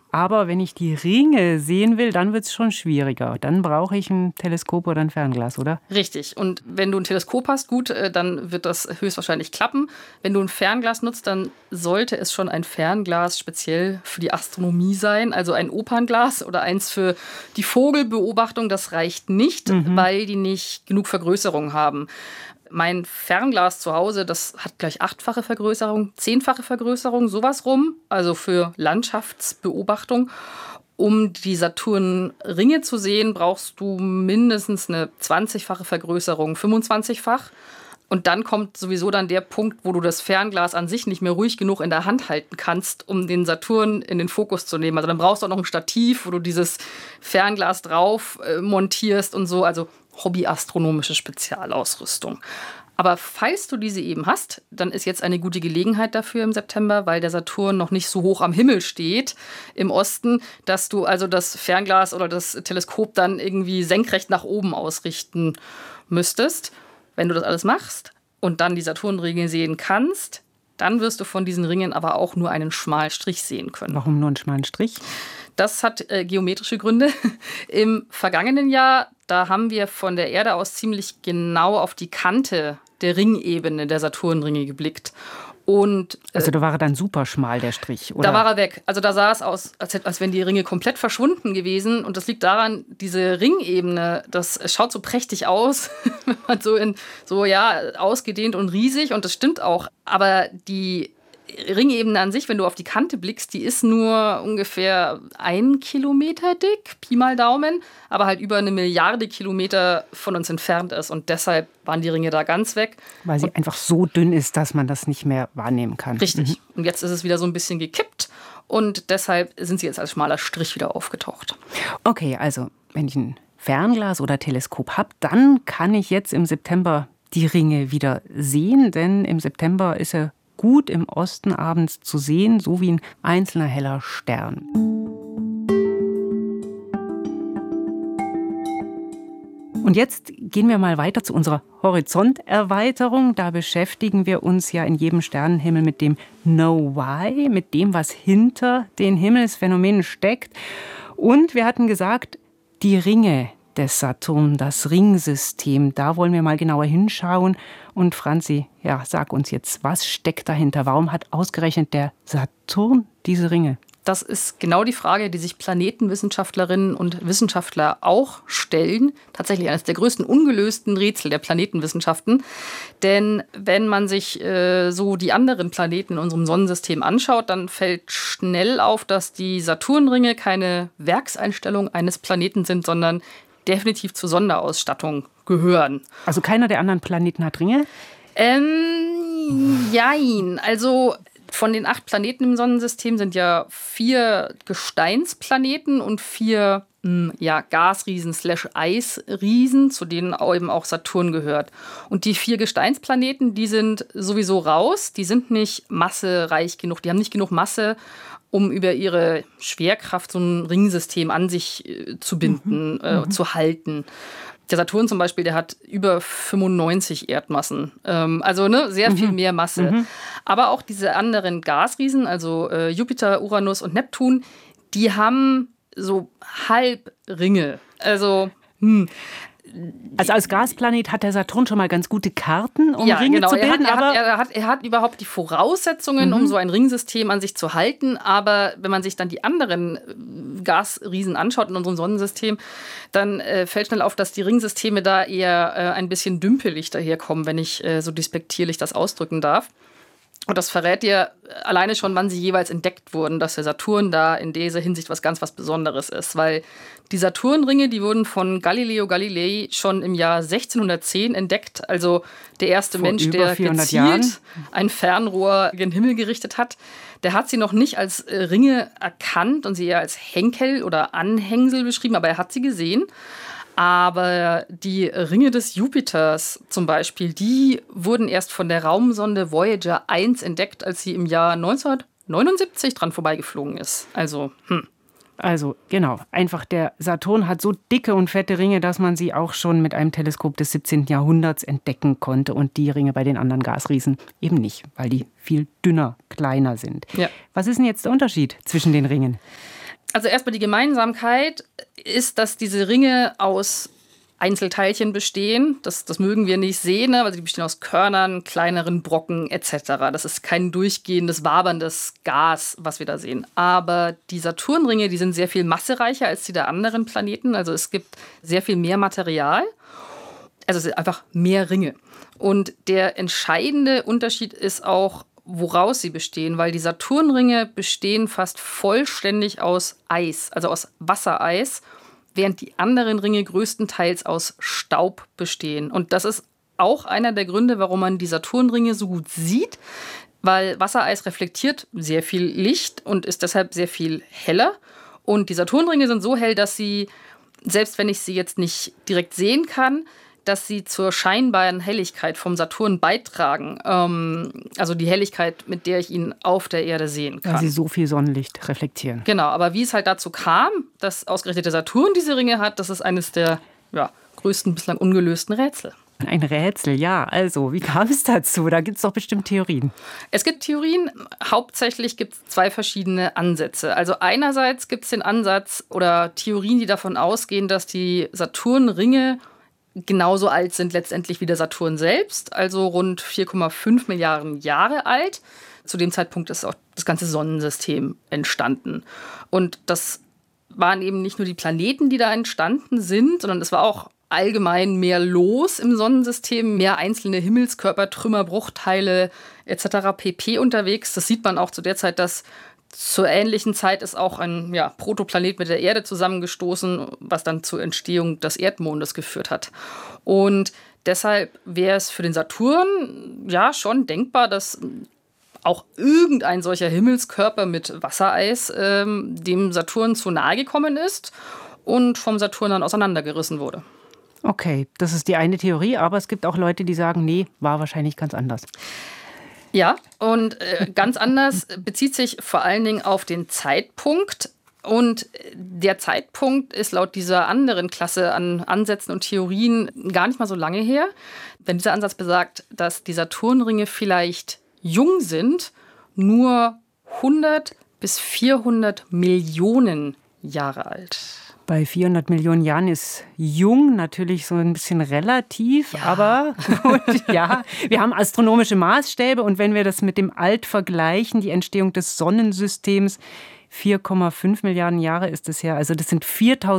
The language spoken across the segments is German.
Aber wenn ich die Ringe sehen will, dann wird es schon schwieriger. Dann brauche ich ein Teleskop oder ein Fernglas, oder? Richtig. Und wenn du ein Teleskop hast, gut, dann wird das höchstwahrscheinlich klappen. Wenn du ein Fernglas nutzt, dann sollte es schon ein Fernglas speziell für die Astronomie sein. Also ein Opernglas oder eins für die Vogelbeobachtung. Das reicht nicht, weil die nicht genug Vergrößerung haben. Mein Fernglas zu Hause, das hat gleich 8-fache Vergrößerung, 10-fache Vergrößerung, sowas rum. Also für Landschaftsbeobachtung. Um die Saturnringe zu sehen, brauchst du mindestens eine 20-fache Vergrößerung, 25-fach. Und dann kommt sowieso dann der Punkt, wo du das Fernglas an sich nicht mehr ruhig genug in der Hand halten kannst, um den Saturn in den Fokus zu nehmen. Also dann brauchst du auch noch ein Stativ, wo du dieses Fernglas drauf montierst und so. Also hobbyastronomische Spezialausrüstung. Aber falls du diese eben hast, dann ist jetzt eine gute Gelegenheit dafür im September, weil der Saturn noch nicht so hoch am Himmel steht im Osten, dass du also das Fernglas oder das Teleskop dann irgendwie senkrecht nach oben ausrichten müsstest. Wenn du das alles machst und dann die Saturnringe sehen kannst, dann wirst du von diesen Ringen aber auch nur einen schmalen Strich sehen können. Warum nur einen schmalen Strich? Das hat geometrische Gründe. Im vergangenen Jahr, da haben wir von der Erde aus ziemlich genau auf die Kante der Ringebene der Saturnringe geblickt. Und, also da war er dann super schmal, der Strich, oder? Da war er weg. Also da sah es aus, als wären die Ringe komplett verschwunden gewesen. Und das liegt daran, diese Ringebene, das schaut so prächtig aus, wenn man ausgedehnt und riesig. Und das stimmt auch. Aber die Ringebene an sich, wenn du auf die Kante blickst, die ist nur ungefähr 1 Kilometer dick, Pi mal Daumen, aber halt über 1 Milliarde Kilometer von uns entfernt ist. Und deshalb waren die Ringe da ganz weg. Weil sie einfach so dünn ist, dass man das nicht mehr wahrnehmen kann. Richtig. Und jetzt ist es wieder so ein bisschen gekippt und deshalb sind sie jetzt als schmaler Strich wieder aufgetaucht. Okay, also wenn ich ein Fernglas oder Teleskop habe, dann kann ich jetzt im September die Ringe wieder sehen, denn im September ist er gut im Osten abends zu sehen, so wie ein einzelner heller Stern. Und jetzt gehen wir mal weiter zu unserer Horizonterweiterung. Da beschäftigen wir uns ja in jedem Sternenhimmel mit dem Know Why, mit dem, was hinter den Himmelsphänomenen steckt. Und wir hatten gesagt, die Ringe des Saturn, das Ringsystem, da wollen wir mal genauer hinschauen. Und Franzi, ja, sag uns jetzt, was steckt dahinter? Warum hat ausgerechnet der Saturn diese Ringe? Das ist genau die Frage, die sich Planetenwissenschaftlerinnen und Wissenschaftler auch stellen. Tatsächlich eines der größten ungelösten Rätsel der Planetenwissenschaften. Denn wenn man sich so die anderen Planeten in unserem Sonnensystem anschaut, dann fällt schnell auf, dass die Saturnringe keine Werkseinstellung eines Planeten sind, sondern definitiv zur Sonderausstattung gehören. Also keiner der anderen Planeten hat Ringe? Jein. Also von den 8 Planeten im Sonnensystem sind ja 4 Gesteinsplaneten und 4 Gasriesen/Eisriesen, zu denen eben auch Saturn gehört. Und die 4 Gesteinsplaneten, die sind sowieso raus. Die sind nicht massereich genug. Die haben nicht genug Masse, um über ihre Schwerkraft so ein Ringsystem an sich zu binden, zu halten. Der Saturn zum Beispiel, der hat über 95 Erdmassen. Also sehr viel mehr Masse. Aber auch diese anderen Gasriesen, also Jupiter, Uranus und Neptun, die haben so Halbringe. Also als Gasplanet hat der Saturn schon mal ganz gute Karten, um Ringe zu bilden. Er hat überhaupt die Voraussetzungen, um so ein Ringsystem an sich zu halten. Aber wenn man sich dann die anderen Gasriesen anschaut in unserem Sonnensystem, dann fällt schnell auf, dass die Ringsysteme da eher ein bisschen dümpelig daherkommen, wenn ich so despektierlich das ausdrücken darf. Und das verrät dir alleine schon, wann sie jeweils entdeckt wurden, dass der Saturn da in dieser Hinsicht was ganz was Besonderes ist. Weil die Saturnringe, die wurden von Galileo Galilei schon im Jahr 1610 entdeckt. Also der erste Mensch, der gezielt ein Fernrohr gen Himmel gerichtet hat. Der hat sie noch nicht als Ringe erkannt und sie eher als Henkel oder Anhängsel beschrieben, aber er hat sie gesehen. Aber die Ringe des Jupiters zum Beispiel, die wurden erst von der Raumsonde Voyager 1 entdeckt, als sie im Jahr 1979 dran vorbeigeflogen ist. Also genau. Einfach der Saturn hat so dicke und fette Ringe, dass man sie auch schon mit einem Teleskop des 17. Jahrhunderts entdecken konnte. Und die Ringe bei den anderen Gasriesen eben nicht, weil die viel dünner, kleiner sind. Ja. Was ist denn jetzt der Unterschied zwischen den Ringen? Also erstmal die Gemeinsamkeit ist, dass diese Ringe aus Einzelteilchen bestehen. Das mögen wir nicht sehen, ne? Also die bestehen aus Körnern, kleineren Brocken etc. Das ist kein durchgehendes, waberndes Gas, was wir da sehen. Aber die Saturnringe, die sind sehr viel massereicher als die der anderen Planeten. Also es gibt sehr viel mehr Material. Also es sind einfach mehr Ringe. Und der entscheidende Unterschied ist auch, woraus sie bestehen, weil die Saturnringe bestehen fast vollständig aus Eis, also aus Wassereis, während die anderen Ringe größtenteils aus Staub bestehen. Und das ist auch einer der Gründe, warum man die Saturnringe so gut sieht, weil Wassereis reflektiert sehr viel Licht und ist deshalb sehr viel heller. Und die Saturnringe sind so hell, dass sie, selbst wenn ich sie jetzt nicht direkt sehen kann, dass sie zur scheinbaren Helligkeit vom Saturn beitragen. Also die Helligkeit, mit der ich ihn auf der Erde sehen kann. Weil sie so viel Sonnenlicht reflektieren. Genau, aber wie es halt dazu kam, dass ausgerechnet der Saturn diese Ringe hat, das ist eines der größten bislang ungelösten Rätsel. Ein Rätsel, ja. Also, wie kam es dazu? Da gibt es doch bestimmt Theorien. Es gibt Theorien, hauptsächlich gibt es 2 verschiedene Ansätze. Also einerseits gibt es den Ansatz oder Theorien, die davon ausgehen, dass die Saturnringe genauso alt sind letztendlich wie der Saturn selbst, also rund 4,5 Milliarden Jahre alt. Zu dem Zeitpunkt ist auch das ganze Sonnensystem entstanden. Und das waren eben nicht nur die Planeten, die da entstanden sind, sondern es war auch allgemein mehr los im Sonnensystem, mehr einzelne Himmelskörper, Trümmer, Bruchteile etc. pp. Unterwegs. Das sieht man auch zu der Zeit, dass zur ähnlichen Zeit ist auch ein Protoplanet mit der Erde zusammengestoßen, was dann zur Entstehung des Erdmondes geführt hat. Und deshalb wäre es für den Saturn schon denkbar, dass auch irgendein solcher Himmelskörper mit Wassereis dem Saturn zu nahe gekommen ist und vom Saturn dann auseinandergerissen wurde. Okay, das ist die eine Theorie, aber es gibt auch Leute, die sagen, nee, war wahrscheinlich ganz anders. Ja, und ganz anders bezieht sich vor allen Dingen auf den Zeitpunkt. Und der Zeitpunkt ist laut dieser anderen Klasse an Ansätzen und Theorien gar nicht mal so lange her. Denn dieser Ansatz besagt, dass die Saturnringe vielleicht jung sind, nur 100 bis 400 Millionen Jahre alt. Bei 400 Millionen Jahren ist jung natürlich so ein bisschen relativ, aber gut, wir haben astronomische Maßstäbe und wenn wir das mit dem Alt vergleichen, die Entstehung des Sonnensystems, 4,5 Milliarden Jahre ist es ja, also das sind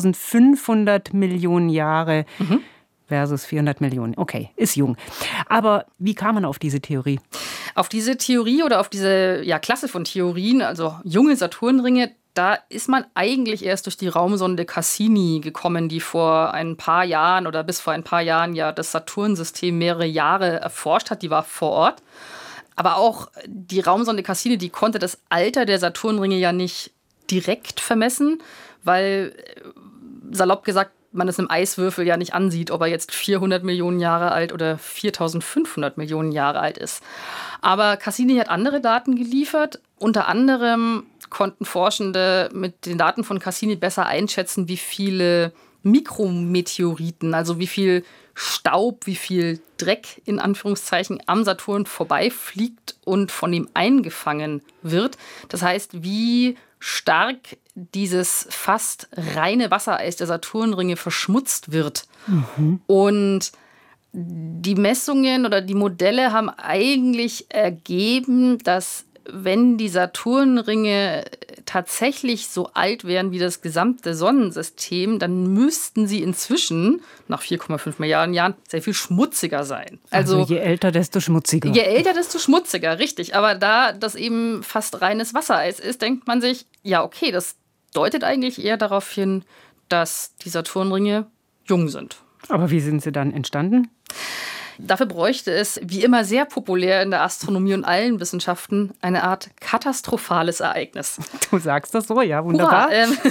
4.500 Millionen Jahre versus 400 Millionen. Okay, ist jung. Aber wie kam man auf diese Theorie? Auf diese Theorie oder auf diese Klasse von Theorien, also junge Saturnringe, da ist man eigentlich erst durch die Raumsonde Cassini gekommen, die vor ein paar Jahren oder bis vor ein paar Jahren das Saturnsystem mehrere Jahre erforscht hat. Die war vor Ort. Aber auch die Raumsonde Cassini, die konnte das Alter der Saturnringe ja nicht direkt vermessen, weil, salopp gesagt, man es einem Eiswürfel ja nicht ansieht, ob er jetzt 400 Millionen Jahre alt oder 4.500 Millionen Jahre alt ist. Aber Cassini hat andere Daten geliefert. Unter anderem konnten Forschende mit den Daten von Cassini besser einschätzen, wie viele Mikrometeoriten, also wie viel Staub, wie viel Dreck in Anführungszeichen am Saturn vorbeifliegt und von ihm eingefangen wird. Das heißt, wie stark dieses fast reine Wassereis der Saturnringe verschmutzt wird. Und die Messungen oder die Modelle haben eigentlich ergeben, dass wenn die Saturnringe tatsächlich so alt wären wie das gesamte Sonnensystem, dann müssten sie inzwischen, nach 4,5 Milliarden Jahren, sehr viel schmutziger sein. Also je älter, desto schmutziger. Je älter, desto schmutziger, richtig. Aber da das eben fast reines Wassereis ist, denkt man sich, okay, das deutet eigentlich eher darauf hin, dass die Saturnringe jung sind. Aber wie sind sie dann entstanden? Dafür bräuchte es, wie immer sehr populär in der Astronomie und allen Wissenschaften, eine Art katastrophales Ereignis. Du sagst das so, ja, wunderbar.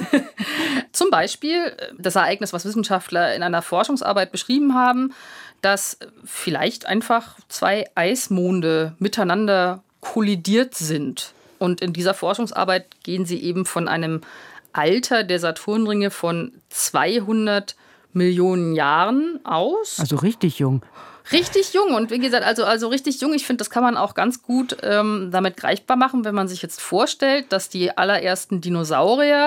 Zum Beispiel das Ereignis, was Wissenschaftler in einer Forschungsarbeit beschrieben haben, dass vielleicht einfach 2 Eismonde miteinander kollidiert sind. Und in dieser Forschungsarbeit gehen sie eben von einem Alter der Saturnringe von 200 Millionen Jahren aus. Also richtig jung. Richtig jung. Und wie gesagt, also richtig jung. Ich finde, das kann man auch ganz gut damit greifbar machen, wenn man sich jetzt vorstellt, dass die allerersten Dinosaurier